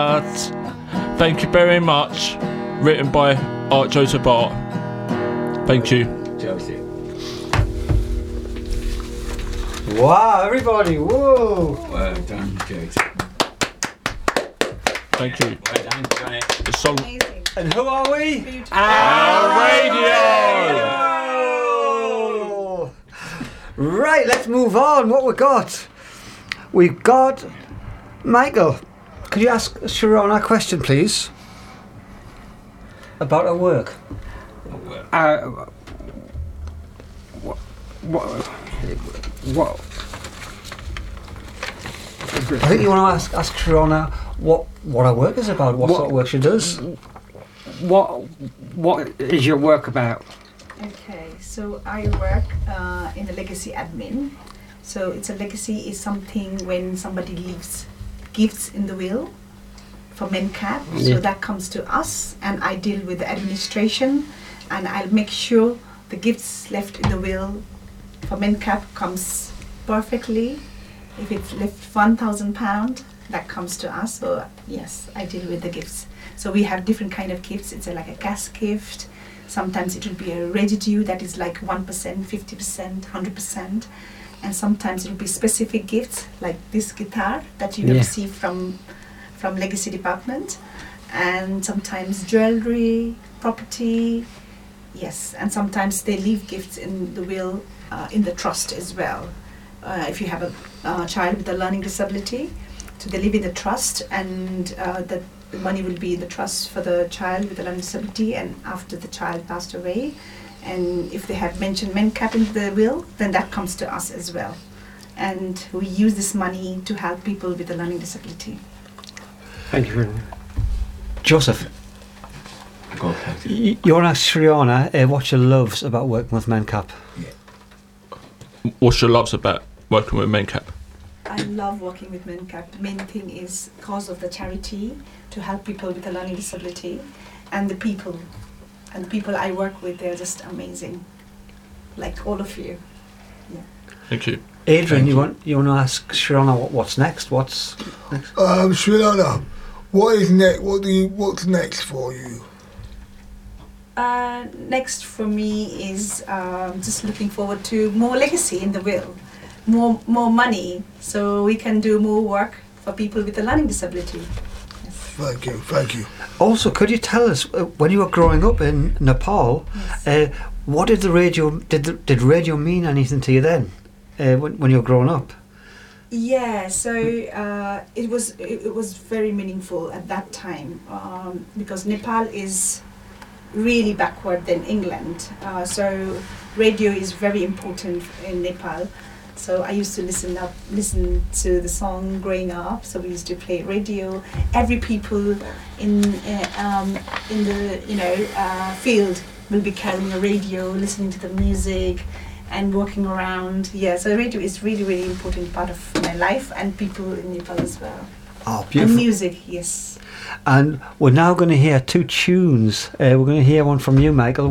Thank you very much. Written by Art Joseph Art. Thank you. Joseph. Wow, everybody, whoa! Well done, Joseph. Thank you. Well done, Johnny. The song. Amazing. And who are we? Beautiful. Our radio! Oh. Right, let's move on. What we got? We've got Michael. Could you ask Sharon a question, please? About her work. What? I think you want to ask Sharon what her work is about, what sort of work she does. What is your work about? Okay, so I work in a legacy admin. So it's a legacy is something when somebody leaves gifts in the will for MenCap. Yeah. So that comes to us, and I deal with the administration, and I'll make sure the gifts left in the will for MenCap comes perfectly. If it's left £1,000, that comes to us. So yes, I deal with the gifts. So we have different kind of gifts. It's like a cash gift. Sometimes it will be a residue that is like 1%, 50%, 100%. And sometimes it will be specific gifts like this guitar that you will receive from Legacy Department. And sometimes jewelry, property, yes. And sometimes they leave gifts in the will, in the trust as well. If you have a child with a learning disability, so they live in the trust, and the money will be in the trust for the child with a learning disability, and after the child passed away, and if they have mentioned MenCap in the will, then that comes to us as well. And we use this money to help people with a learning disability. Thank you very much. Joseph, Go ahead. you want to ask Shriana what she loves about working with MenCap? What's your loves about working with MenCap? I love working with MenCap. The main thing is cause of the charity to help people with a learning disability, and the people I work with, they're just amazing, like all of you. Yeah. Thank you. Adrian, Thank you want to ask Shriana what's next? What's next? Shriana, what is next? What's next for you? Next for me is just looking forward to more legacy in the will, more money, so we can do more work for people with a learning disability. Yes. Thank you. Also, could you tell us when you were growing up in Nepal, Yes. what did the radio did radio mean anything to you then, when you were growing up? Yeah, so it was very meaningful at that time because Nepal is really backward than England. So radio is very important in Nepal. So I used to listen to the song growing up. So we used to play radio. Every people in the field will be carrying a radio, listening to the music, and walking around. Yeah, so radio is really, really important part of my life and people in Nepal as well. Oh, And beautiful. music, yes. And we're now going to hear two tunes. We're going to hear one from you, Michael.